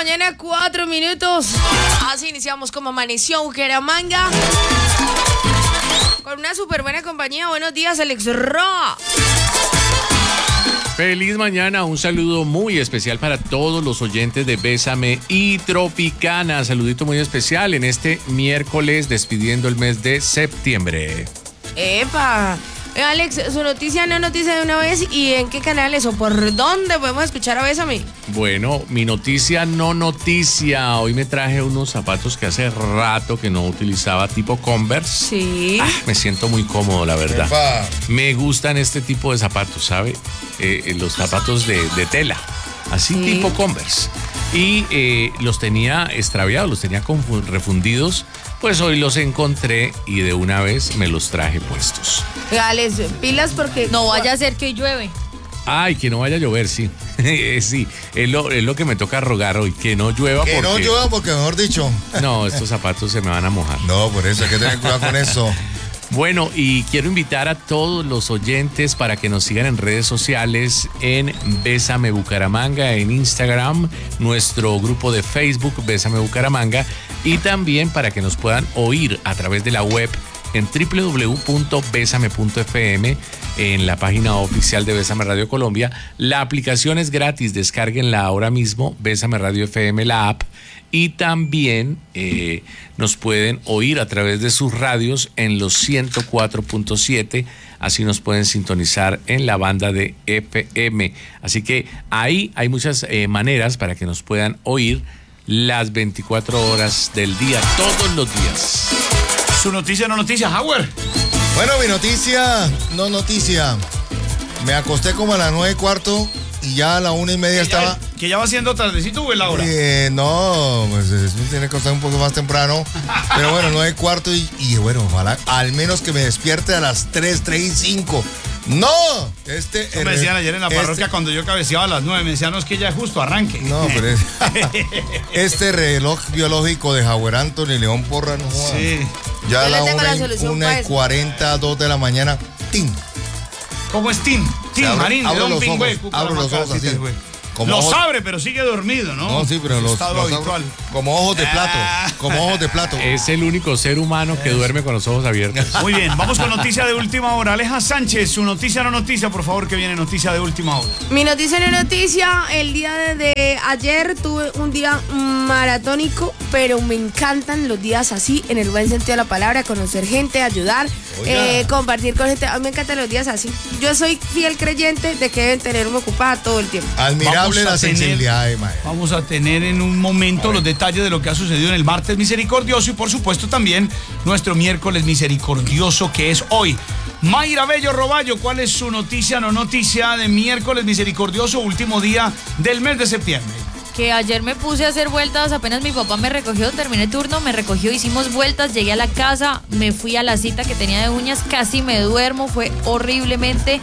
mañana, 4 minutos. Así iniciamos como amaneció Bucaramanga. Con una súper buena compañía. Buenos días, Alex Roa. Feliz mañana, un saludo muy especial para todos los oyentes de Bésame y Tropicana. Saludito muy especial en este miércoles despidiendo el mes de septiembre. ¡Epa! Alex, su noticia no noticia de una vez, ¿y en qué canales o por dónde podemos escuchar a Bésame? Bueno, mi noticia no noticia. Hoy me traje unos zapatos que hace rato que no utilizaba, tipo Converse. Sí. Me siento muy cómodo, la verdad. Epa. Me gustan este tipo de zapatos, ¿sabe? Los zapatos de tela, así Sí. tipo Converse. Y los tenía extraviados, los tenía refundidos. Pues hoy los encontré y de una vez me los traje puestos. Alex, pilas porque... No vaya a ser que hoy llueve. Ay, que no vaya a llover, sí. Sí, es lo que me toca rogar hoy, que no llueva. Que no llueva porque, mejor dicho. No, estos zapatos se me van a mojar. No, por eso hay que tener cuidado con eso. Bueno, y quiero invitar a todos los oyentes para que nos sigan en redes sociales, en Bésame Bucaramanga, en Instagram, nuestro grupo de Facebook, Bésame Bucaramanga, y también para que nos puedan oír a través de la web en www.besame.fm, en la página oficial de Bésame Radio Colombia. La aplicación es gratis, descárguenla ahora mismo, Bésame Radio FM, la app. Y también nos pueden oír a través de sus radios en los 104.7, así nos pueden sintonizar en la banda de FM. Así que ahí hay muchas maneras para que nos puedan oír las 24 horas del día, todos los días. Su noticia no noticia, Howard. Bueno, mi noticia, no noticia. Me acosté como a las 9:15 y ya a la 1:30 estaba... Que ya va siendo tardecito, güey, Laura. No, pues eso tiene que estar un poco más temprano. Pero bueno, 9:15 y bueno, ojalá al menos que me despierte a las 3:05. ¡No! Eso me decían ayer en la parroquia cuando yo cabeceaba a las 9. Me decían, no, es que ya es justo, arranque. No, pero este reloj biológico de Howard Anthony León Porra, no jodas. Sí. Ya a Yo la le tengo la solución para eso. 1:40, 2 de la mañana, ¡tin! ¿Cómo es Tim? Tim Marín, de abro Don los Pingüe. ojos, abro los ojos así. Los abre, pero sigue dormido, ¿no? No, sí, pero Su los estado abro habitual. como ojos de plato, como ojos de plato. Es el único ser humano que duerme con los ojos abiertos. Muy bien, vamos con noticia de última hora. Aleja Sánchez, su noticia no noticia, por favor, que viene noticia de última hora. Mi noticia no noticia, el día de ayer tuve un día maratónico, pero me encantan los días así, en el buen sentido de la palabra, conocer gente, ayudar, compartir con gente. A mí me encantan los días así. Yo soy fiel creyente de que deben tenerme ocupada todo el tiempo. Admirable la sensibilidad de Mae. Vamos a tener en un momento los detalles de lo que ha sucedido en el martes misericordioso y por supuesto también nuestro miércoles misericordioso que es hoy. Mayra Bello Roballo, ¿cuál es su noticia no noticia de miércoles misericordioso, último día del mes de septiembre? Que ayer me puse a hacer vueltas, apenas mi papá me recogió, terminé turno, me recogió, hicimos vueltas, llegué a la casa, me fui a la cita que tenía de uñas, casi me duermo, fue horriblemente...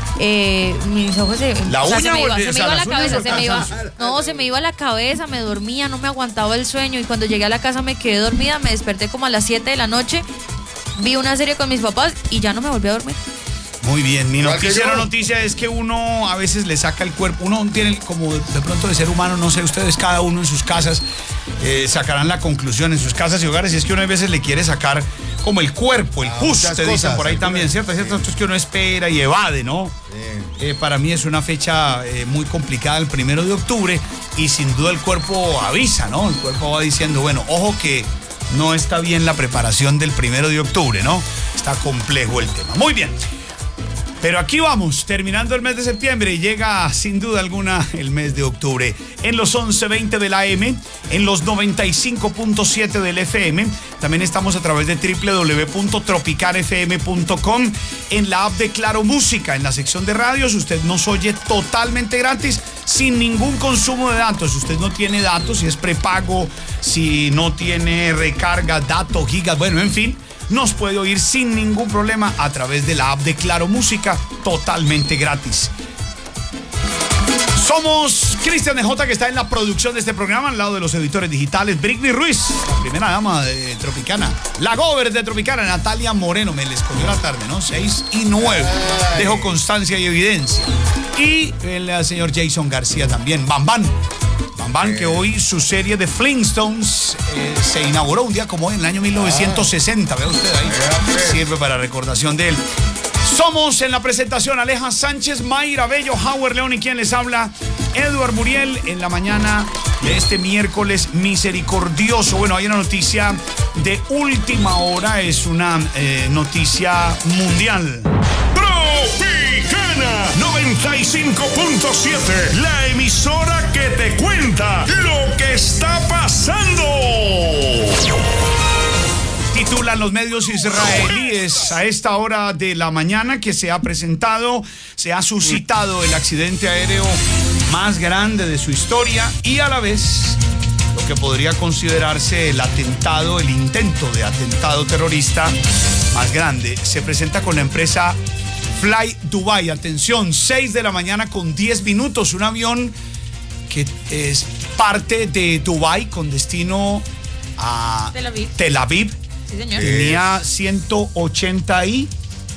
mis ojos se me iba la cabeza, se me iba la cabeza, me dormía, no me aguantaba el sueño y cuando llegué a la casa me quedé dormida, me desperté como a las 7 de la noche, vi una serie con mis papás y ya no me volví a dormir. Muy bien, mi noticia no noticia es que uno a veces le saca el cuerpo, uno tiene como de pronto de ser humano, no sé, ustedes cada uno en sus casas sacarán la conclusión en sus casas y hogares, y es que uno a veces le quiere sacar como el cuerpo, el pus, te dicen por ahí también, ¿cierto? Hay ciertas cosas que uno espera y evade, ¿no? Para mí es una fecha muy complicada, el 1 de octubre, y sin duda el cuerpo avisa, ¿no? El cuerpo va diciendo, bueno, ojo que no está bien la preparación del 1 de octubre, ¿no? Está complejo el tema. Muy bien. Pero aquí vamos, terminando el mes de septiembre y llega sin duda alguna el mes de octubre. En los 11:20 de la AM, en los 95.7 del FM. También estamos a través de www.tropicanfm.com, en la app de Claro Música, en la sección de radios. Usted nos oye totalmente gratis, sin ningún consumo de datos. Si usted no tiene datos, si es prepago, si no tiene recarga, datos, gigas, bueno, en fin, nos puede oír sin ningún problema a través de la app de Claro Música, totalmente gratis. Somos Cristian DJ, que está en la producción de este programa, al lado de los editores digitales, Britney Ruiz, la primera dama de Tropicana, la gober de Tropicana, Natalia Moreno, me les cogió la tarde, ¿no? 6 y 9, dejo constancia y evidencia. Y el señor Jason García también, Bam Bam Bam Bam, que hoy su serie de Flintstones se inauguró un día como hoy, en el año 1960. Vea usted ahí. Sirve para recordación de él. Somos en la presentación Aleja Sánchez, Mayra Bello, Howard León y quien les habla, Edward Muriel, en la mañana de este miércoles misericordioso. Bueno, hay una noticia de última hora, es una noticia mundial. Tropicana 95.7, la emisora que te cuenta lo que está pasando. Titulan los medios israelíes a esta hora de la mañana que se ha suscitado el accidente aéreo más grande de su historia y a la vez lo que podría considerarse el intento de atentado terrorista más grande. Se presenta con la empresa Fly Dubai. Atención, 6 de la mañana con 10 minutos. Un avión que es parte de Dubai con destino a Tel Aviv. Sí, señor. Tenía 188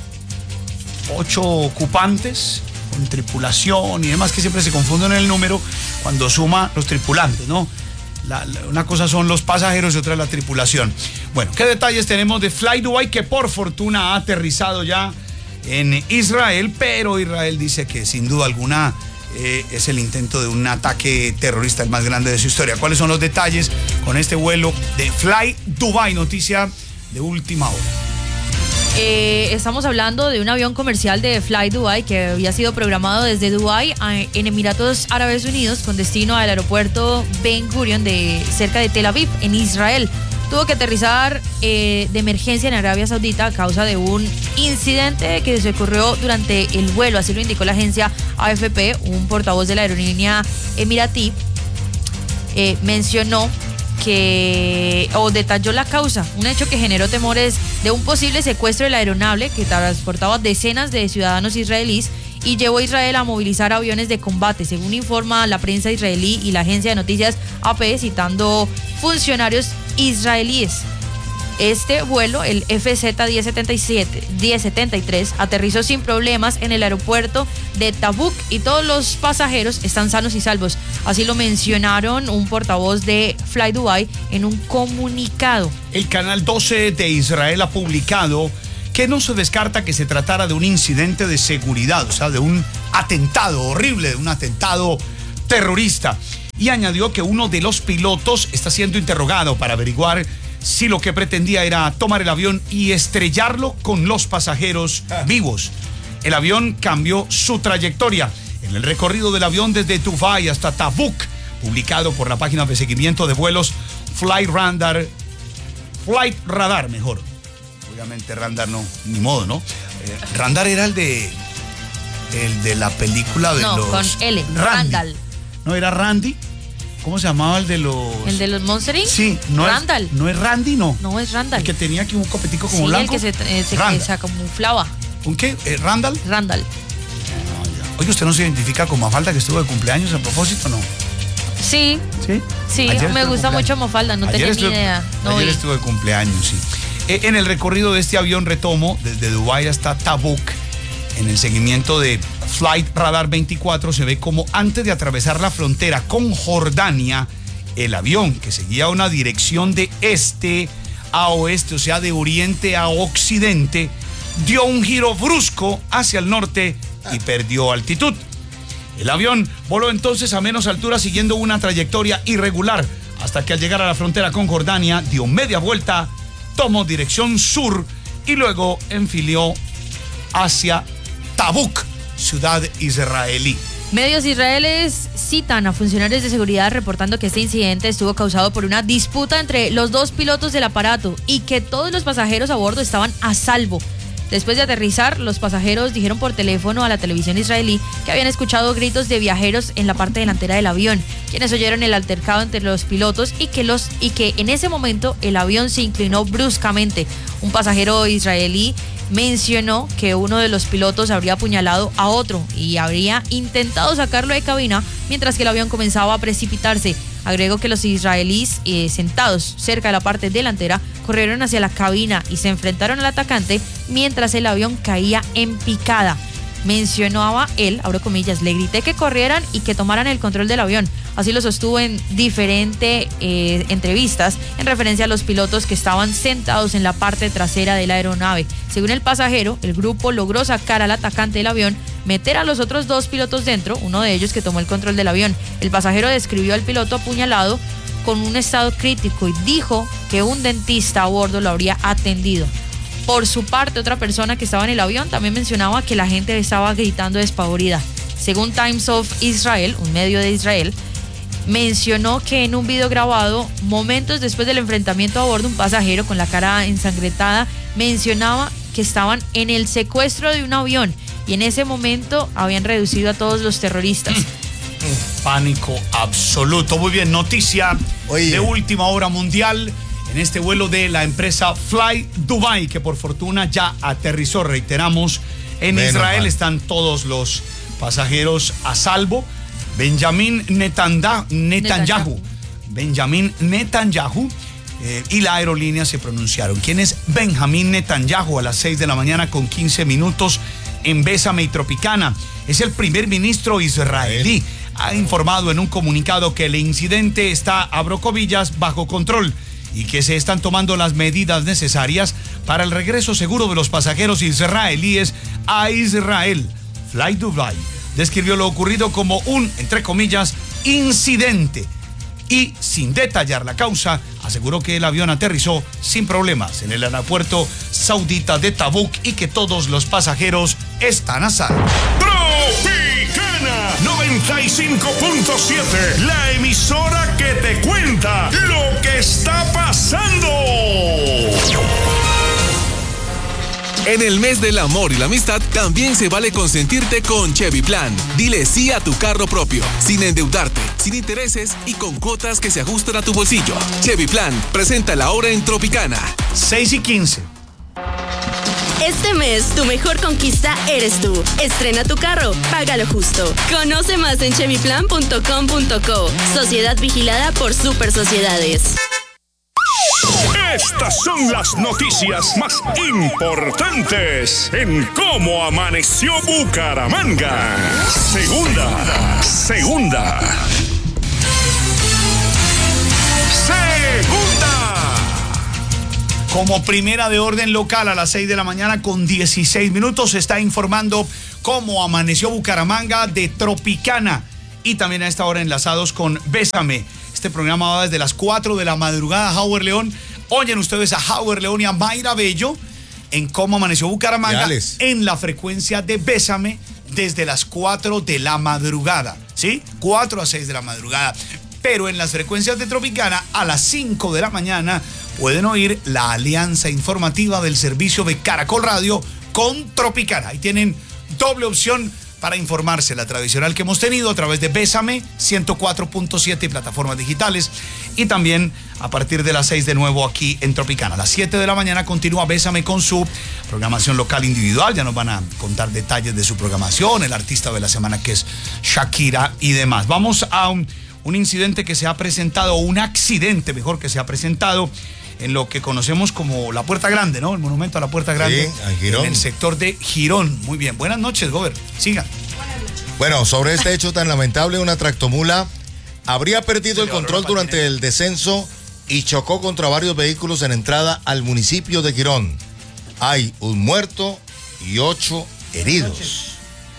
ocupantes con tripulación y demás, que siempre se confunden en el número cuando suma los tripulantes, ¿no? Una cosa son los pasajeros y otra es la tripulación. Bueno, ¿qué detalles tenemos de Fly Dubai, que por fortuna ha aterrizado ya en Israel, pero Israel dice que sin duda alguna es el intento de un ataque terrorista el más grande de su historia? ¿Cuáles son los detalles con este vuelo de Fly Dubai? Noticia de última hora. Estamos hablando de un avión comercial de Fly Dubai que había sido programado desde Dubái en Emiratos Árabes Unidos con destino al aeropuerto Ben Gurion cerca de Tel Aviv, en Israel. Tuvo que aterrizar de emergencia en Arabia Saudita a causa de un incidente que se ocurrió durante el vuelo, así lo indicó la agencia AFP. Un portavoz de la aerolínea emiratí mencionó detalló la causa, un hecho que generó temores de un posible secuestro de la aeronave que transportaba decenas de ciudadanos israelíes y llevó a Israel a movilizar aviones de combate, según informa la prensa israelí y la agencia de noticias AP, citando funcionarios israelíes. Este vuelo, el FZ-1073, aterrizó sin problemas en el aeropuerto de Tabuk y todos los pasajeros están sanos y salvos. Así lo mencionaron un portavoz de Fly Dubai en un comunicado. El canal 12 de Israel ha publicado que no se descarta que se tratara de un incidente de seguridad, o sea, de un atentado horrible, de un atentado terrorista. Y añadió que uno de los pilotos está siendo interrogado para averiguar si lo que pretendía era tomar el avión y estrellarlo con los pasajeros vivos. El avión cambió su trayectoria en el recorrido del avión desde Dubái hasta Tabuk, publicado por la página de seguimiento de vuelos Flight Radar, mejor. Obviamente Radar no, ni modo, ¿no? Radar era el de la película de los... con L, Randall. ¿No era Randy? ¿Cómo se llamaba el de los...? ¿El de los Monster Inc? Sí, Randall. ¿No es Randy, no? No, es Randall. El que tenía aquí un copetico como sí, blanco. el que se camuflaba. ¿Un qué? ¿Randall? Randall. Oye, ¿usted no se identifica con Mafalda que estuvo de cumpleaños a propósito, no? Sí. ¿Sí? Sí, me gusta mucho Mafalda, no tenía ni idea. Ayer estuvo de cumpleaños, sí. En el recorrido de este avión, retomo, desde Dubái hasta Tabuk, en el seguimiento de Flight Radar 24, se ve como antes de atravesar la frontera con Jordania, el avión que seguía una dirección de este a oeste, o sea, de oriente a occidente, dio un giro brusco hacia el norte y perdió altitud. El avión voló entonces a menos altura siguiendo una trayectoria irregular hasta que al llegar a la frontera con Jordania dio media vuelta, tomó dirección sur y luego enfilió hacia Tabuk, ciudad israelí. Medios israelíes citan a funcionarios de seguridad reportando que este incidente estuvo causado por una disputa entre los dos pilotos del aparato y que todos los pasajeros a bordo estaban a salvo. Después de aterrizar, los pasajeros dijeron por teléfono a la televisión israelí que habían escuchado gritos de viajeros en la parte delantera del avión, quienes oyeron el altercado entre los pilotos y que en ese momento el avión se inclinó bruscamente. Un pasajero israelí mencionó que uno de los pilotos habría apuñalado a otro y habría intentado sacarlo de cabina mientras que el avión comenzaba a precipitarse. Agregó que los israelíes sentados cerca de la parte delantera corrieron hacia la cabina y se enfrentaron al atacante mientras el avión caía en picada. Mencionaba él, abro comillas, le grité que corrieran y que tomaran el control del avión. Así lo sostuvo en diferentes entrevistas en referencia a los pilotos que estaban sentados en la parte trasera de la aeronave. Según el pasajero, el grupo logró sacar al atacante del avión, meter a los otros 2 pilotos dentro, uno de ellos que tomó el control del avión. El pasajero describió al piloto apuñalado con un estado crítico y dijo que un dentista a bordo lo habría atendido. Por su parte, otra persona que estaba en el avión también mencionaba que la gente estaba gritando despavorida. Según Times of Israel, un medio de Israel, mencionó que en un video grabado momentos después del enfrentamiento a bordo, un pasajero con la cara ensangrentada mencionaba que estaban en el secuestro de un avión y en ese momento habían reducido a todos los terroristas. Pánico absoluto. Muy bien, noticia de última hora mundial en este vuelo de la empresa Fly Dubai, que por fortuna ya aterrizó, reiteramos, en Israel. Están todos los pasajeros a salvo. Benjamin Netanyahu y la aerolínea se pronunciaron. ¿Quién es Benjamin Netanyahu? A las 6 de la mañana con 15 minutos en Bésame y Tropicana. Es el primer ministro israelí. Ha informado en un comunicado que el incidente está, abro comillas, bajo control y que se están tomando las medidas necesarias para el regreso seguro de los pasajeros israelíes a Israel. Fly Dubai describió lo ocurrido como un, entre comillas, incidente y, sin detallar la causa, aseguró que el avión aterrizó sin problemas en el aeropuerto saudita de Tabuk y que todos los pasajeros están a salvo. Tropicana 95.7, la emisora que te cuenta lo que está pasando. En el mes del amor y la amistad, también se vale consentirte con Chevy Plan. Dile sí a tu carro propio, sin endeudarte, sin intereses y con cuotas que se ajustan a tu bolsillo. Chevy Plan, presenta la hora en Tropicana. 6:15. Este mes, tu mejor conquista eres tú. Estrena tu carro, págalo justo. Conoce más en chevyplan.com.co. Sociedad vigilada por Super Sociedades. Estas son las noticias más importantes en cómo amaneció Bucaramanga. Segunda. Como primera de orden local, a las 6 de la mañana con 16 minutos se está informando cómo amaneció Bucaramanga de Tropicana. Y también a esta hora enlazados con Bésame. Este programa va desde las 4 de la madrugada. Howard León. Oyen ustedes a Howard León y a Mayra Bello en cómo amaneció Bucaramanga en la frecuencia de Bésame desde las 4 de la madrugada. ¿Sí? 4 a 6 de la madrugada. Pero en las frecuencias de Tropicana a las 5 de la mañana pueden oír la alianza informativa del servicio de Caracol Radio con Tropicana. Ahí tienen doble opción para informarse, la tradicional que hemos tenido a través de Bésame 104.7 y plataformas digitales, y también a partir de las 6 de nuevo aquí en Tropicana. A las 7 de la mañana continúa Bésame con su programación local individual. Ya nos van a contar detalles de su programación, el artista de la semana que es Shakira y demás. Vamos a un incidente que se ha presentado, un accidente mejor que se ha presentado en lo que conocemos como la Puerta Grande, ¿no? El monumento a la Puerta Grande. Sí, en Girón. En el sector de Girón. Muy bien. Buenas noches, Gober. Sigan. Bueno, sobre este hecho tan lamentable, una tractomula habría perdido el control durante el descenso y chocó contra varios vehículos en entrada al municipio de Girón. Hay un muerto y 8 heridos.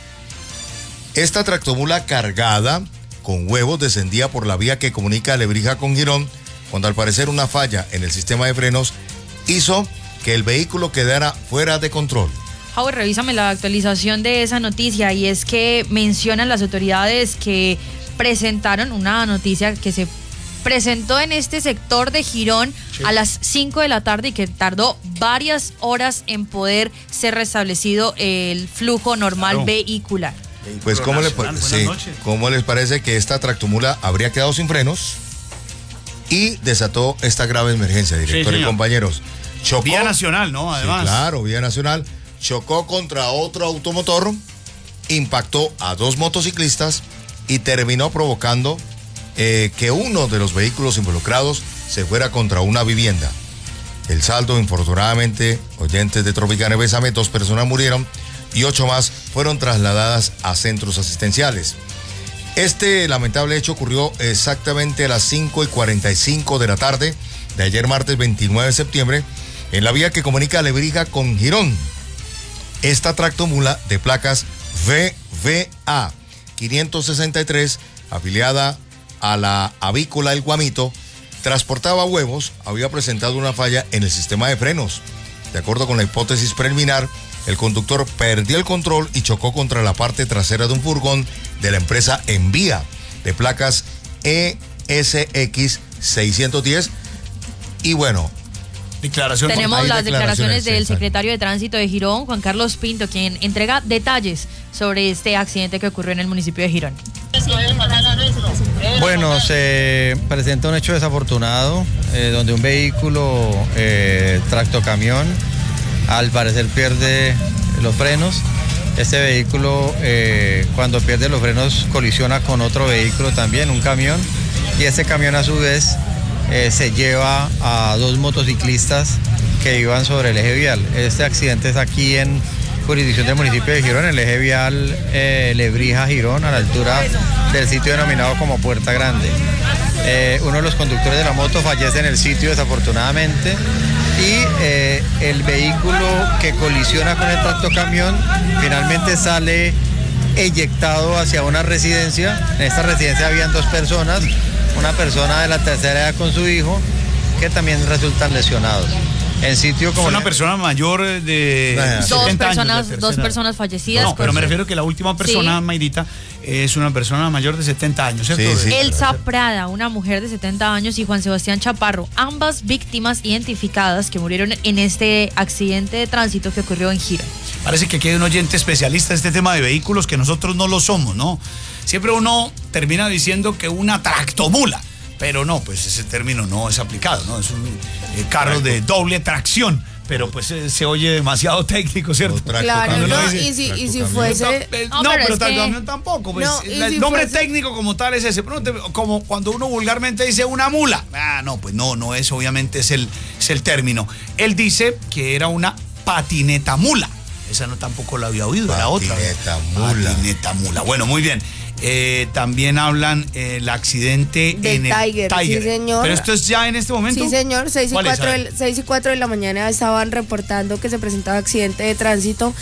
Esta tractomula cargada con huevos descendía por la vía que comunica Lebrija con Girón, cuando al parecer una falla en el sistema de frenos hizo que el vehículo quedara fuera de control. Howard, revísame la actualización de esa noticia, y es que mencionan las autoridades que presentaron una noticia que se presentó en este sector de Girón a las 5 de la tarde y que tardó varias horas en poder ser restablecido el flujo normal vehicular. Pues ¿cómo les parece que esta tractomula habría quedado sin frenos y desató esta grave emergencia, director y compañeros? Chocó, vía nacional, ¿no? Además. Sí, claro, vía nacional. Chocó contra otro automotor, impactó a 2 motociclistas y terminó provocando que uno de los vehículos involucrados se fuera contra una vivienda. El saldo, infortunadamente, oyentes de Tropicana y Bésame, 2 personas murieron y 8 más fueron trasladadas a centros asistenciales. Este lamentable hecho ocurrió exactamente a las 5:45 de la tarde de ayer martes 29 de septiembre en la vía que comunica Lebrija con Girón. Esta tractomula de placas VVA 563, afiliada a la avícola El Guamito, transportaba huevos, había presentado una falla en el sistema de frenos. De acuerdo con la hipótesis preliminar, el conductor perdió el control y chocó contra la parte trasera de un furgón de la empresa Envía, de placas ESX 610. Y bueno, tenemos las declaraciones del secretario de Tránsito de Girón, Juan Carlos Pinto, quien entrega detalles sobre este accidente que ocurrió en el municipio de Girón. Bueno, se presenta un hecho desafortunado donde un vehículo tractocamión al parecer pierde los frenos. Este vehículo cuando pierde los frenos colisiona con otro vehículo también, un camión, y ese camión a su vez se lleva a 2 motociclistas que iban sobre el eje vial. Este accidente es aquí en jurisdicción del municipio de Girón, el eje vial Lebrija-Girón, a la altura del sitio denominado como Puerta Grande. Uno de los conductores de la moto fallece en el sitio desafortunadamente, y el vehículo que colisiona con el tractocamión finalmente sale eyectado hacia una residencia. En esta residencia habían 2 personas, una persona de la tercera edad con su hijo, que también resultan lesionados. En sitio como... una persona mayor de 70 años. Dos personas fallecidas. No, pero me refiero que la última persona, sí, Mayrita, es una persona mayor de 70 años, ¿cierto? Sí, sí. Elsa Prada, una mujer de 70 años, y Juan Sebastián Chaparro, ambas víctimas identificadas que murieron en este accidente de tránsito que ocurrió en Girón. Parece que aquí hay un oyente especialista en este tema de vehículos que nosotros no lo somos, ¿no? Siempre uno termina diciendo que una tractomula, pero no, pues ese término no es aplicado, ¿no? Es un carro de doble tracción, pero pues se oye demasiado técnico, ¿cierto? Claro, no, y si fuese... No, pero tractocamión tampoco, pues no, el si nombre fuese... técnico como tal es ese, pero como cuando uno vulgarmente dice una mula. No, pues no es, obviamente es el término. Él dice que era una patineta mula. Esa no tampoco la había oído, la otra. Patineta mula. Bueno, muy bien. También hablan el accidente en el Tiger. Sí, señor. Pero esto es ya en este momento. Sí, señor. 6:04 de la mañana estaban reportando que se presentaba accidente de tránsito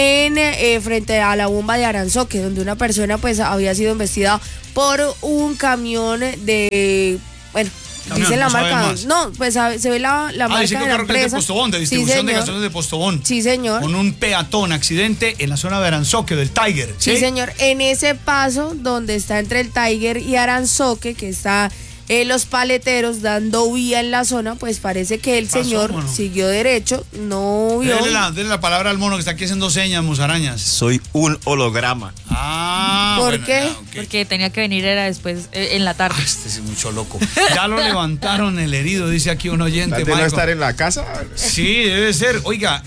en frente a la bomba de Aranzoque, donde una persona pues había sido embestida por un camión de... Bueno, dice la marca. No, pues se ve la marca dice que de la empresa. De Postobón, de distribución de gasoles de Postobón. Sí, señor. Con un peatón, accidente en la zona de Aranzoque, del Tiger. Sí, señor. En ese paso donde está entre el Tiger y Aranzoque, que está los paleteros dando vía en la zona, pues parece que el señor siguió derecho, no vio. Dele la palabra al mono que está aquí haciendo señas, musarañas. Soy un holograma. ¿Por qué? Okay. Porque tenía que venir, era después, en la tarde. Este es mucho loco. Ya lo levantaron el herido, dice aquí un oyente. ¿De no estar en la casa? Sí, debe ser. Oiga,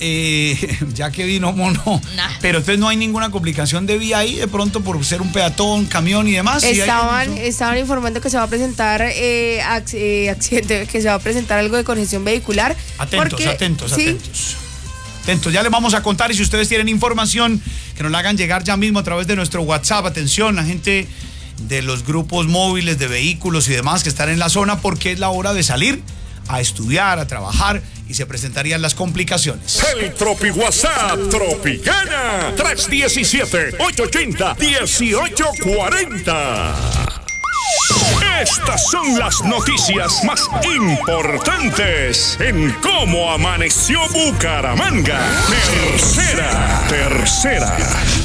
ya que vino mono, pero entonces no hay ninguna complicación de vía ahí, de pronto por ser un peatón, camión y demás. Estaban informando que se va a presentar accidente, que se va a presentar algo de congestión vehicular. Atentos. Ya les vamos a contar, y si ustedes tienen información, que nos la hagan llegar ya mismo a través de nuestro WhatsApp. Atención, la gente de los grupos móviles de vehículos y demás que están en la zona, porque es la hora de salir a estudiar, a trabajar, y se presentarían las complicaciones. El Tropi WhatsApp Tropicana 317-880-1840. Estas son las noticias más importantes en cómo amaneció Bucaramanga. Tercera.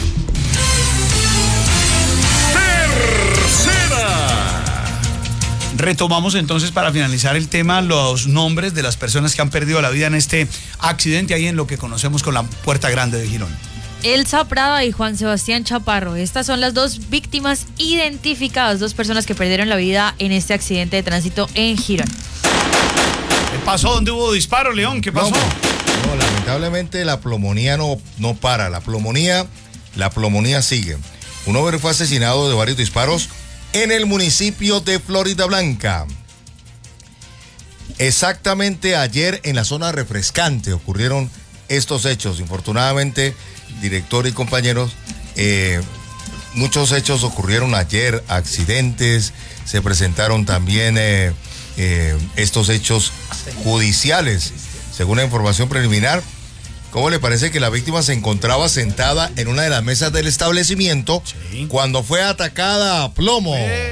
Retomamos entonces, para finalizar el tema, los nombres de las personas que han perdido la vida en este accidente ahí en lo que conocemos con la Puerta Grande de Girón. Elsa Prada y Juan Sebastián Chaparro. Estas son las 2 víctimas identificadas, 2 personas que perdieron la vida en este accidente de tránsito en Girón. ¿Qué pasó? ¿Dónde hubo disparo, León? ¿Qué pasó? No, lamentablemente la plomonía no para. La plomonía sigue. Un hombre fue asesinado de varios disparos en el municipio de Florida Blanca. Exactamente ayer en la zona refrescante ocurrieron estos hechos. Infortunadamente, director y compañeros, muchos hechos ocurrieron ayer, accidentes, se presentaron también estos hechos judiciales. Según la información preliminar, ¿cómo le parece que la víctima se encontraba sentada en una de las mesas del establecimiento cuando fue atacada a plomo?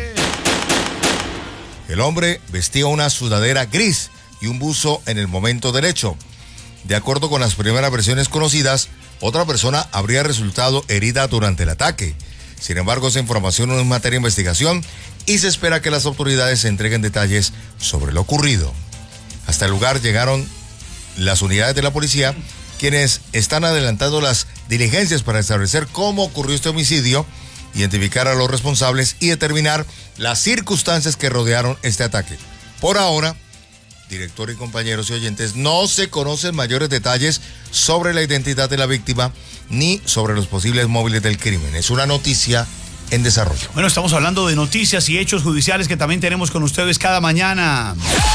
El hombre vestía una sudadera gris y un buzo en el momento del hecho. De acuerdo con las primeras versiones conocidas, otra persona habría resultado herida durante el ataque. Sin embargo, esa información no es materia de investigación y se espera que las autoridades entreguen detalles sobre lo ocurrido. Hasta el lugar llegaron las unidades de la policía, quienes están adelantando las diligencias para establecer cómo ocurrió este homicidio, identificar a los responsables y determinar las circunstancias que rodearon este ataque. Por ahora, director y compañeros y oyentes, no se conocen mayores detalles sobre la identidad de la víctima ni sobre los posibles móviles del crimen. Es una noticia en desarrollo. Bueno, estamos hablando de noticias y hechos judiciales que también tenemos con ustedes cada mañana.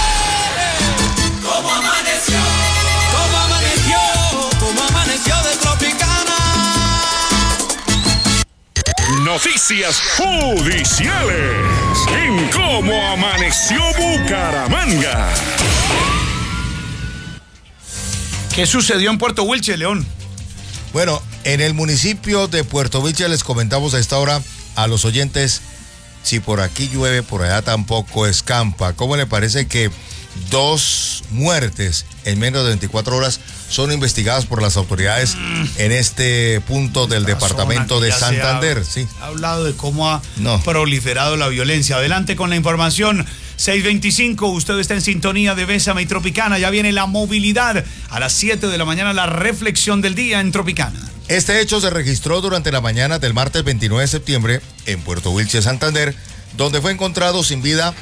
¿Cómo amaneció? ¿Cómo amaneció? ¿Cómo amaneció de Tropicana? Noticias judiciales en Cómo Amaneció Bucaramanga. ¿Qué sucedió en Puerto Wilches, León? Bueno, en el municipio de Puerto Wilches les comentamos a esta hora a los oyentes, si por aquí llueve, por allá tampoco escampa. ¿Cómo le parece que 2 muertes en menos de 24 horas son investigadas por las autoridades en este punto del departamento de Santander? Sí. Ha hablado de cómo ha proliferado la violencia. Adelante con la información. 6:25, usted está en sintonía de Bésame y Tropicana. Ya viene la movilidad. A las 7 de la mañana, la reflexión del día en Tropicana. Este hecho se registró durante la mañana del martes 29 de septiembre en Puerto Wilches, Santander, donde fue encontrado sin vida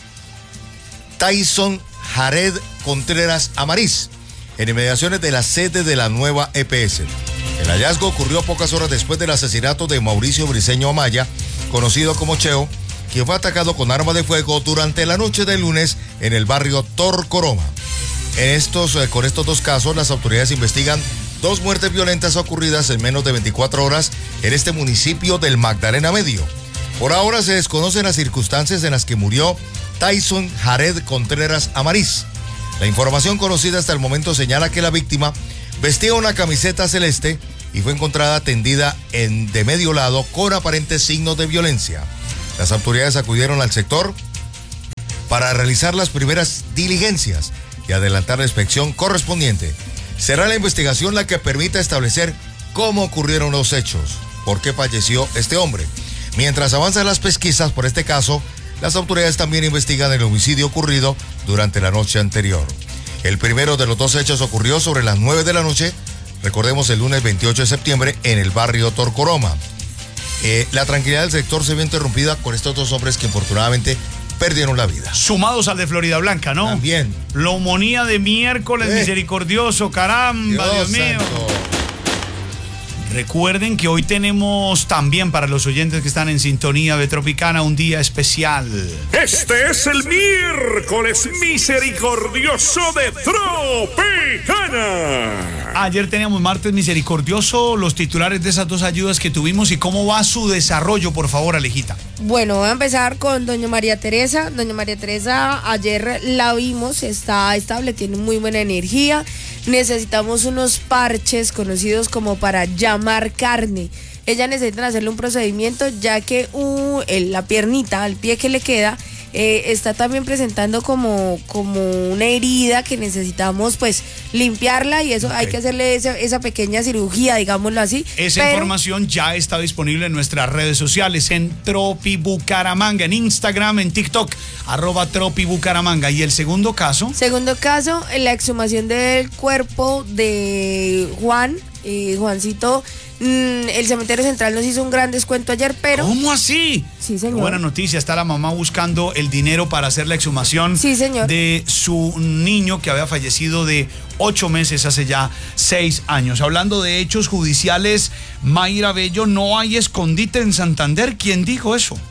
Tyson Jared Contreras Amariz, en inmediaciones de la sede de la nueva EPS. El hallazgo ocurrió pocas horas después del asesinato de Mauricio Briceño Amaya, conocido como Cheo, quien fue atacado con arma de fuego durante la noche del lunes en el barrio Torcoroma. Con estos 2 casos, las autoridades investigan 2 muertes violentas ocurridas en menos de 24 horas en este municipio del Magdalena Medio. Por ahora se desconocen las circunstancias en las que murió Tyson Jared Contreras Amariz. La información conocida hasta el momento señala que la víctima vestía una camiseta celeste y fue encontrada tendida de medio lado con aparentes signos de violencia. Las autoridades acudieron al sector para realizar las primeras diligencias y adelantar la inspección correspondiente. Será la investigación la que permita establecer cómo ocurrieron los hechos, por qué falleció este hombre. Mientras avanzan las pesquisas por este caso, las autoridades también investigan el homicidio ocurrido durante la noche anterior. El primero de los 2 hechos ocurrió sobre las 9 de la noche, recordemos el lunes 28 de septiembre, en el barrio Torcoroma. La tranquilidad del sector se vio interrumpida con estos 2 hombres que infortunadamente perdieron la vida. Sumados al de Florida Blanca, ¿no? También. Neumonía de miércoles misericordioso, caramba, Dios mío. Santo. Recuerden que hoy tenemos también para los oyentes que están en sintonía de Tropicana un día especial. Este es el miércoles misericordioso de Tropicana. Ayer teníamos martes misericordioso, los titulares de esas 2 ayudas que tuvimos y cómo va su desarrollo, por favor, Alejita. Bueno, voy a empezar con doña María Teresa. Doña María Teresa, ayer la vimos, está estable, tiene muy buena energía. Necesitamos unos parches conocidos como para llamar carne. Ella necesita hacerle un procedimiento ya que la piernita, el pie que le queda, está también presentando como una herida que necesitamos pues limpiarla y eso hay que hacerle esa pequeña cirugía, digámoslo así. Esa información ya está disponible en nuestras redes sociales, en Tropi Bucaramanga, en Instagram, en TikTok, @Tropi Bucaramanga. ¿Y el segundo caso? Segundo caso, la exhumación del cuerpo de Juancito. El cementerio central nos hizo un gran descuento ayer, pero... ¿Cómo así? Sí, señor. Qué buena noticia, está la mamá buscando el dinero para hacer la exhumación de su niño que había fallecido de 8 meses, hace ya 6 años. Hablando de hechos judiciales, Mayra Bello, no hay escondite en Santander. ¿Quién dijo eso?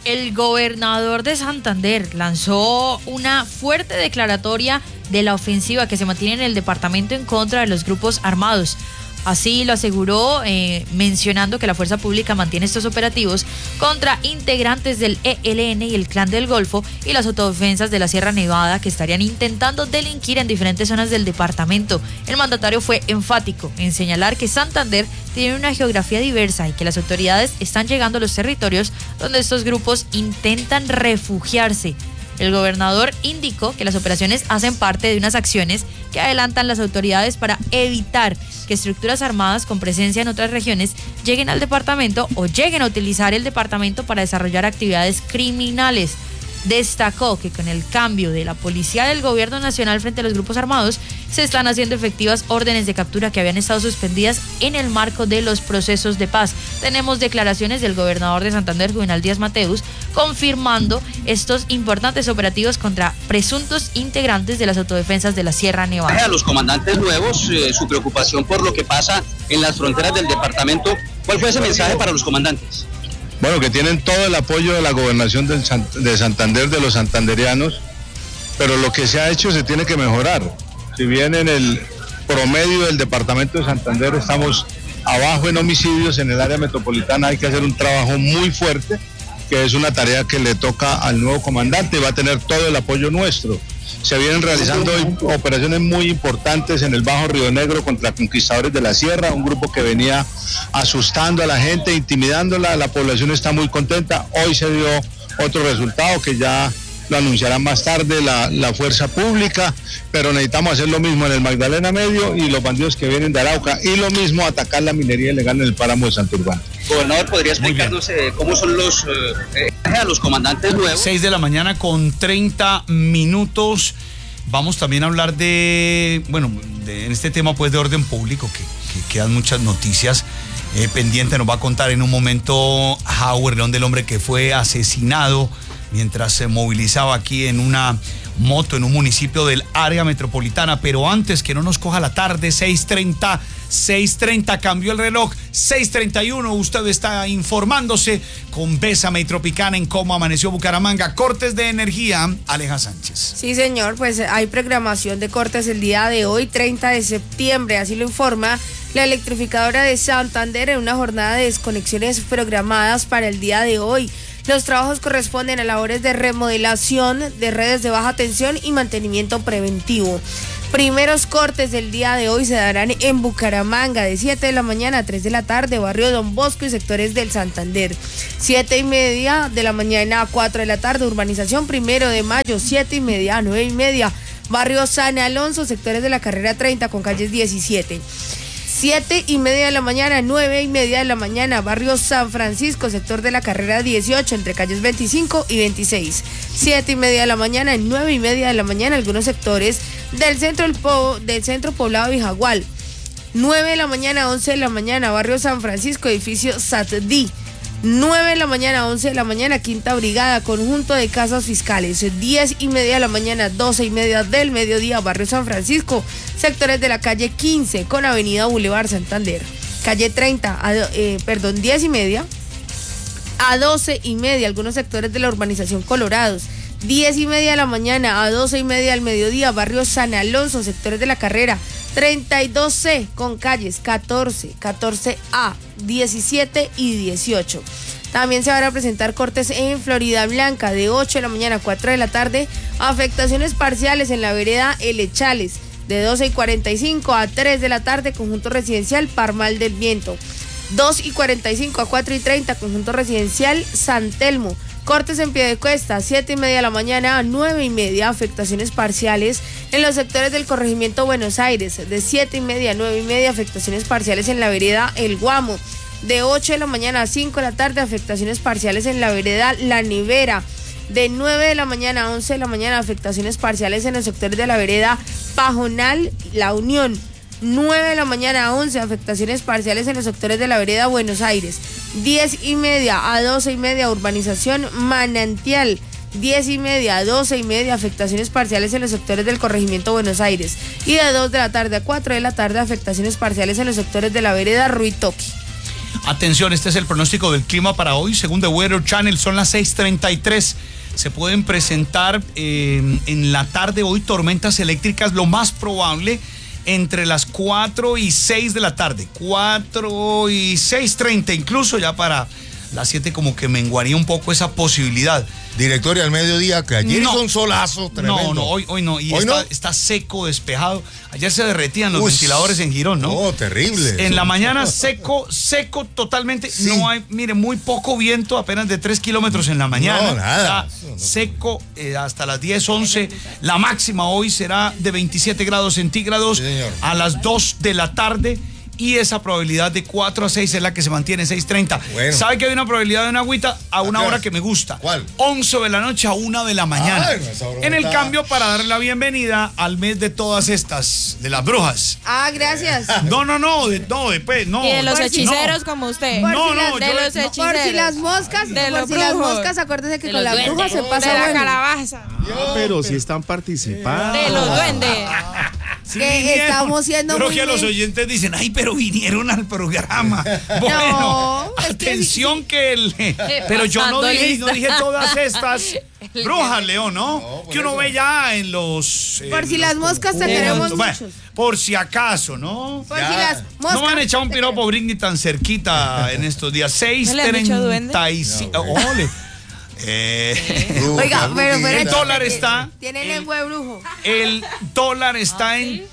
El gobernador de Santander lanzó una fuerte declaratoria de la ofensiva que se mantiene en el departamento en contra de los grupos armados. Así lo aseguró, mencionando que la fuerza pública mantiene estos operativos contra integrantes del ELN y el Clan del Golfo y las autodefensas de la Sierra Nevada que estarían intentando delinquir en diferentes zonas del departamento. El mandatario fue enfático en señalar que Santander tiene una geografía diversa y que las autoridades están llegando a los territorios donde estos grupos intentan refugiarse. El gobernador indicó que las operaciones hacen parte de unas acciones que adelantan las autoridades para evitar que estructuras armadas con presencia en otras regiones lleguen al departamento o lleguen a utilizar el departamento para desarrollar actividades criminales. Destacó que con el cambio de la policía del gobierno nacional frente a los grupos armados, se están haciendo efectivas órdenes de captura que habían estado suspendidas en el marco de los procesos de paz. Tenemos declaraciones del gobernador de Santander, Juvenal Díaz Mateus, confirmando estos importantes operativos contra presuntos integrantes de las autodefensas de la Sierra Nevada. A los comandantes nuevos, su preocupación por lo que pasa en las fronteras del departamento, ¿cuál fue ese mensaje para los comandantes? Bueno, que tienen todo el apoyo de la gobernación de Santander, de los santanderianos, pero lo que se ha hecho se tiene que mejorar. Si bien en el promedio del departamento de Santander estamos abajo en homicidios, en el área metropolitana hay que hacer un trabajo muy fuerte, que es una tarea que le toca al nuevo comandante y va a tener todo el apoyo nuestro. Se vienen realizando operaciones muy importantes en el Bajo Río Negro contra conquistadores de la Sierra, un grupo que venía asustando a la gente, intimidándola. La población está muy contenta. Hoy se dio otro resultado que ya lo anunciarán más tarde la fuerza pública, pero necesitamos hacer lo mismo en el Magdalena Medio y los bandidos que vienen de Arauca, y lo mismo atacar la minería ilegal en el páramo de Santurbán. Gobernador, ¿podría explicarnos cómo son los comandantes nuevos? 6 de la mañana con 30 minutos. Vamos también a hablar en este tema pues de orden público, que quedan muchas noticias pendientes. Nos va a contar en un momento Howard León, del hombre que fue asesinado mientras se movilizaba aquí en una moto en un municipio del área metropolitana. Pero antes, que no nos coja la tarde, 6:30, cambió el reloj, 6:31, usted está informándose con Bésame y Tropicana en Cómo Amaneció Bucaramanga. Cortes de energía, Aleja Sánchez. Sí, señor, pues hay programación de cortes el día de hoy, 30 de septiembre, así lo informa la electrificadora de Santander en una jornada de desconexiones programadas para el día de hoy. Los trabajos corresponden a labores de remodelación de redes de baja tensión y mantenimiento preventivo. Primeros cortes del día de hoy se darán en Bucaramanga de 7 de la mañana a 3 de la tarde, barrio Don Bosco y sectores del Santander. 7:30 de la mañana a 4 de la tarde, urbanización 1 de Mayo, 7:30 a 9:30, barrio San Alonso, sectores de la carrera 30 con calles 17. 7:30 de la mañana, 9:30 de la mañana, barrio San Francisco, sector de la carrera 18, entre calles 25 y 26. 7:30 de la mañana, 9:30 de la mañana, algunos sectores del centro poblado de Vijagual. 9 de la mañana, 11 de la mañana, barrio San Francisco, edificio SATDI. 9 de la mañana, 11 de la mañana, Quinta Brigada, conjunto de casas fiscales. 10:30 de la mañana, 12:30 del mediodía, barrio San Francisco, sectores de la calle 15 con avenida Boulevard Santander. Calle 30, 10:30 a 12:30, algunos sectores de la urbanización Colorados. 10:30 de la mañana a 12:30 del mediodía, barrio San Alonso, sectores de la carrera 32C con calles 14, 14A, 17 y 18. También se van a presentar cortes en Florida Blanca de 8 de la mañana a 4 de la tarde, afectaciones parciales en la vereda Elechales de 12:45 a 3 de la tarde, conjunto residencial Parmal del Viento. 2:45 a 4:30, conjunto residencial San Telmo. Cortes en Piedecuesta, 7:30 de la mañana a 9:30, afectaciones parciales en los sectores del corregimiento Buenos Aires, de 7:30 a 9:30, afectaciones parciales en la vereda El Guamo, de 8 de la mañana a 5 de la tarde, afectaciones parciales en la vereda La Nevera, de 9 de la mañana a 11 de la mañana, afectaciones parciales en los sectores de la vereda Pajonal, La Unión. 9 de la mañana a 11, afectaciones parciales en los sectores de la vereda Buenos Aires. 10:30 a 12:30, urbanización Manantial. 10:30 a 12:30, afectaciones parciales en los sectores del corregimiento Buenos Aires. Y de 2 de la tarde a 4 de la tarde, afectaciones parciales en los sectores de la vereda Ruitoqui. Atención, este es el pronóstico del clima para hoy. Según The Weather Channel, son las 6:33. Se pueden presentar en la tarde hoy tormentas eléctricas, lo más probable entre las 4 y 6 de la tarde. 4 y 6:30, incluso ya para las 7 como que menguaría un poco esa posibilidad. Director, y al mediodía, que ayer hizo un solazo tremendo. No, hoy no. Y está seco, despejado. Ayer se derretían los ventiladores en Girón, ¿no? Oh, terrible. En la mañana seco totalmente. Sí. No hay, mire, muy poco viento, apenas de 3 kilómetros en la mañana. No, nada. Seco hasta las 10, 11. La máxima hoy será de 27 grados centígrados a las 2 de la tarde. Y esa probabilidad de 4 a 6 es la que se mantiene, 6:30. Bueno. ¿Sabe que hay una probabilidad de una agüita a una hora que me gusta? ¿Cuál? 11 de la noche a 1 de la mañana. Ay, en el cambio, para darle la bienvenida al mes de todas estas, de las brujas. Ah, gracias. No, después, no. Y de los hechiceros como usted. Por si las moscas, acuérdese que con la bruja se pasa de la calabaza. Pero si están participando. De los duendes. Sí, que estamos siendo creo muy que los oyentes dicen, ay, pero vinieron al programa. Bueno, atención que pero yo no dije todas estas brujas, León, ¿no? Que uno ve ya en los... por si las moscas tendremos muchos. Por si acaso, ¿no? Por si las moscas. No me han echado un piropo Britney tan cerquita en estos días. 6:35. Ole. Oiga, pero el dólar está. Tiene lengua de brujo. El dólar está en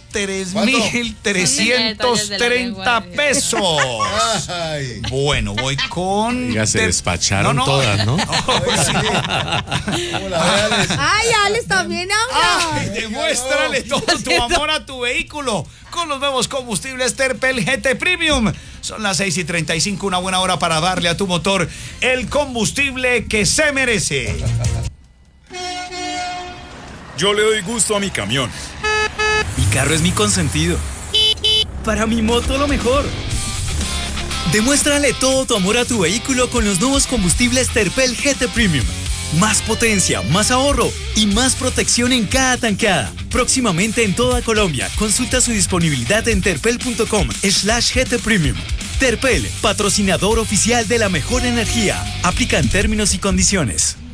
3.330 pesos. Ay. Bueno, voy con. Ya se despacharon todas, ¿no? Ay, Alex también habla. Ay, demuéstrale todo tu amor a tu vehículo con los nuevos combustibles Terpel GT Premium. Son las 6:35, una buena hora para darle a tu motor el combustible que se merece. Yo le doy gusto a mi camión. Mi carro es mi consentido. Para mi moto lo mejor. Demuéstrale todo tu amor a tu vehículo con los nuevos combustibles Terpel GT Premium. Más potencia, más ahorro y más protección en cada tanqueada. Próximamente en toda Colombia. Consulta su disponibilidad en terpel.com/GT Premium. Terpel, patrocinador oficial de la mejor energía. Aplican términos y condiciones.